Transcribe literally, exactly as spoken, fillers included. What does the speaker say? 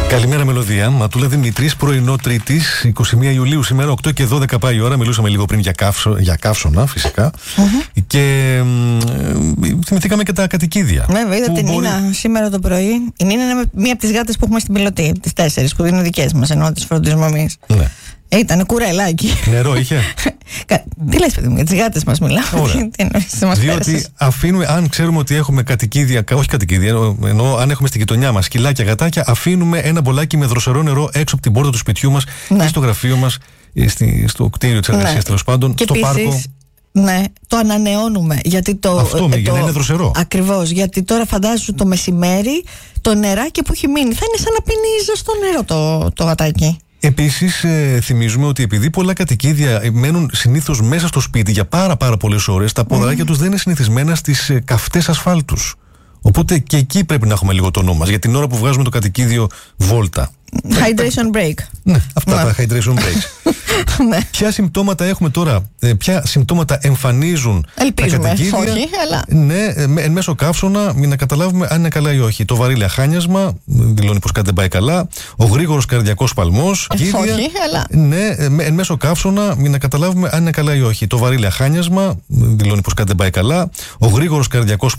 Καλημέρα, Μελωδία. Ματούλα Δημητρής, πρωινό Τρίτης, είκοσι μία Ιουλίου σήμερα, οκτώ και δώδεκα πάει η ώρα. Μιλούσαμε λίγο πριν για, καύσω, για καύσωνα, φυσικά. Mm-hmm. Και ε, θυμηθήκαμε και τα κατοικίδια. Βέβαια, είδα την μπορεί... Νίνα σήμερα το πρωί. Η Νίνα είναι μία από τις γάτες που έχουμε στην πιλωτή, τις τέσσερις, που είναι δικές μας, ενώ τις φροντίζουμε εμείς. Ναι. Ήταν κουρελάκι. Νερό είχε. Τι λες, παιδί μου, για τις γάτες μας μιλάω. Διότι αφήνουμε, αν ξέρουμε ότι έχουμε κατοικίδια, όχι κατοικίδια, ενώ αν έχουμε στην γειτονιά μας σκυλάκια, γατάκια, αφήνουμε ένα μπολάκι με δροσερό νερό έξω από την πόρτα του σπιτιού μας, ναι, ή στο γραφείο μας, στη, στο κτίριο της εργασίας, ναι, τέλος πάντων, και στο επίσης, πάρκο. Ναι, το ανανεώνουμε. Γιατί το, αυτό ε, για το, να είναι δροσερό. Ακριβώς. Γιατί τώρα φαντάζομαι το μεσημέρι το νεράκι που έχει μείνει θα είναι σαν να πίνει ζεστό νερό το, το γατάκι. Επίσης, ε, θυμίζουμε ότι επειδή πολλά κατοικίδια μένουν συνήθως μέσα στο σπίτι για πάρα πάρα πολλές ώρες, τα ποδαράκια mm. τους δεν είναι συνηθισμένα στις ε, καυτές ασφάλτους. Οπότε και εκεί πρέπει να έχουμε λίγο το νου μας για την ώρα που βγάζουμε το κατοικίδιο βόλτα. Hydration break. Ναι, αυτά ναι. τα hydration breaks. Ναι. Ποια συμπτώματα έχουμε τώρα, ποια συμπτώματα εμφανίζουν Ελπίζουμε, τα κατοικίδια. Όχι, αλλά... Ναι, εν μέσω καύσωνα, για να καταλάβουμε αν είναι καλά ή όχι. Το βαρύ λαχάνιασμα δηλώνει πως κάτι δεν πάει καλά. Ο γρήγορος καρδιακός σπαλμός. Όχι, αλλά... Ναι, εν μέσω καύσωνα, για να καταλάβουμε αν είναι καλά ή όχι. Το βαρύ λαχάνιασμα δηλώνει πως κάτι δεν πάει καλά. Ο γρήγορος καρδιακός